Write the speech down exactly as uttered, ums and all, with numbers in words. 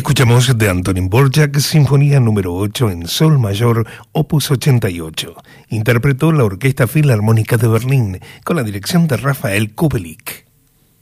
Escuchamos de Antonín Dvořák, Sinfonía número ocho en Sol mayor, opus ochenta y ocho. Interpretó la Orquesta Filarmónica de Berlín, con la dirección de Rafael Kubelik.